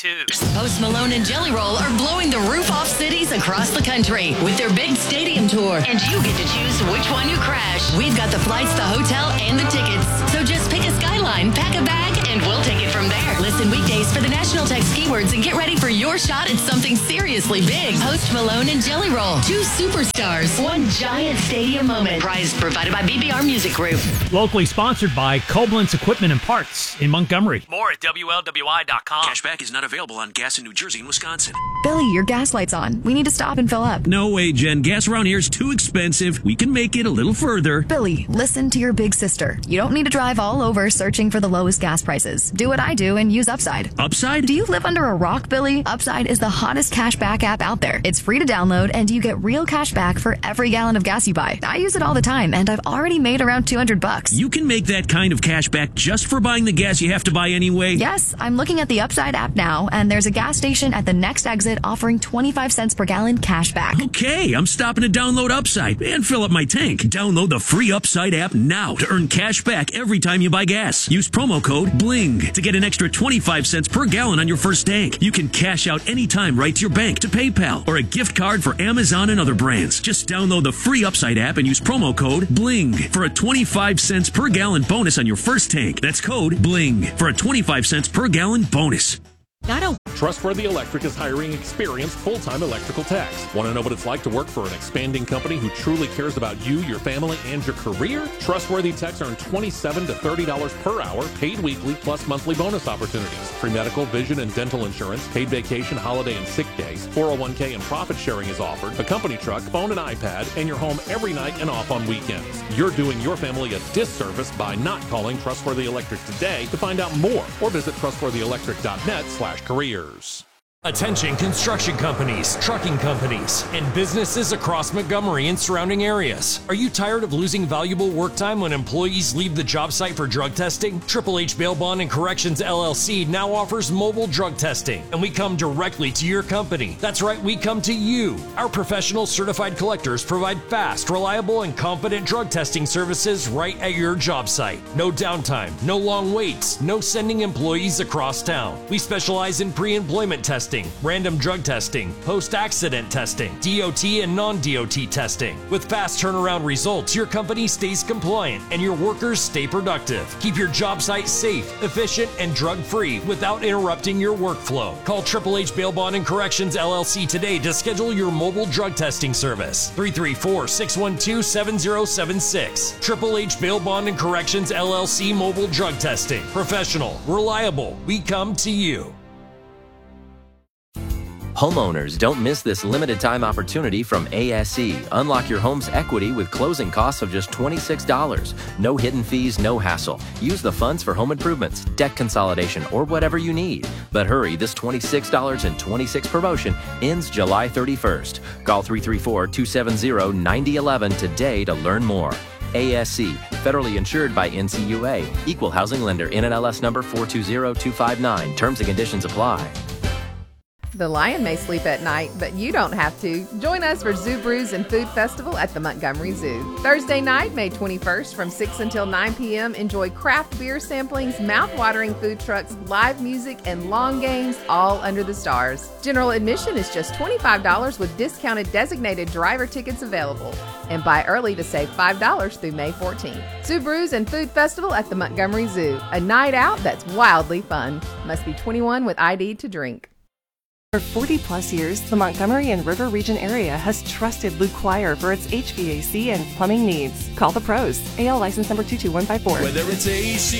tattoos. Post Malone and Jelly Roll are blowing the roof off cities across the country with their big stadium tour. And you get to choose which one you crash. We've got the flights, the hotel, and the tickets. So just pick a skyline, pack a bag, and we'll take it from there. Listen weekdays for the National Text keywords and get ready for your shot at something seriously big. Post Malone and Jelly Roll. 2 superstars. 1 giant stadium moment. Prize provided by BBR Music Group. Locally sponsored by Koblenz Equipment and Parts in Montgomery. More at WLWI.com. Cashback is not available on gas in New Jersey and Wisconsin. Billy, your gas light's on. We need to stop and fill up. No way, Jen. Gas around here is too expensive. We can make it a little further. Billy, listen to your big sister. You don't need to drive all over searching for the lowest gas prices. Do what I do and use Upside. Upside? Do you live under a rock, Billy? Upside is the hottest cashback app out there. It's free to download, and you get real cash back for every gallon of gas you buy. I use it all the time, and I've already made around $200. You can make that kind of cash back just for buying the gas you have to buy anyway? Yes, I'm looking at the Upside app now, and there's a gas station at the next exit offering 25 cents per gallon cash back. Okay, I'm stopping to download Upside and fill up my tank. Download the free Upside app now to earn cash back every time you buy gas. Use promo code BLING to get an extra 25 cents per gallon on your first tank. You can cash out anytime right to your bank, to PayPal, or a gift card for Amazon and other brands. Just download the free Upside app and use promo code BLING for a 25 cents per gallon bonus on your first tank. That's code BLING for a 25 cents per gallon bonus. Trustworthy Electric is hiring experienced full-time electrical techs. Want to know what it's like to work for an expanding company who truly cares about you, your family, and your career? Trustworthy techs earn $27 to $30 per hour, paid weekly, plus monthly bonus opportunities. Free medical, vision, and dental insurance, paid vacation, holiday, and sick days. 401k and profit sharing is offered. A company truck, phone and iPad, and you're home every night and off on weekends. You're doing your family a disservice by not calling Trustworthy Electric today. To find out more, or visit trustworthyelectric.net/careers. Attention construction companies, trucking companies, and businesses across Montgomery and surrounding areas. Are you tired of losing valuable work time when employees leave the job site for drug testing? Triple H Bail Bond and Corrections LLC now offers mobile drug testing, and we come directly to your company. That's right, we come to you. Our professional certified collectors provide fast, reliable, and confident drug testing services right at your job site. No downtime, no long waits, no sending employees across town. We specialize in pre-employment testing, random drug testing, post-accident testing, DOT and non-DOT testing. With fast turnaround results, your company stays compliant and your workers stay productive. Keep your job site safe, efficient, and drug-free without interrupting your workflow. Call Triple H Bail Bond and Corrections LLC today to schedule your mobile drug testing service. 334-612-7076. Triple H Bail Bond and Corrections LLC mobile drug testing. Professional, reliable. We come to you. Homeowners, don't miss this limited time opportunity from ASE. Unlock your home's equity with closing costs of just $26. No hidden fees, no hassle. Use the funds for home improvements, debt consolidation, or whatever you need. But hurry, this $26.26 promotion ends July 31st. Call 334-270-9011 today to learn more. ASC, federally insured by NCUA. Equal housing lender, NMLS number 420259. Terms and conditions apply. The lion may sleep at night, but you don't have to. Join us for Zoo Brews and Food Festival at the Montgomery Zoo. Thursday night, May 21st from 6 until 9 p.m. Enjoy craft beer samplings, mouth-watering food trucks, live music, and long games, all under the stars. General admission is just $25 with discounted designated driver tickets available. And buy early to save $5 through May 14th. Zoo Brews and Food Festival at the Montgomery Zoo. A night out that's wildly fun. Must be 21 with ID to drink. For 40-plus years, the Montgomery and River Region area has trusted Luke Choir for its HVAC and plumbing needs. Call the pros. AL license number 22154. Whether it's AC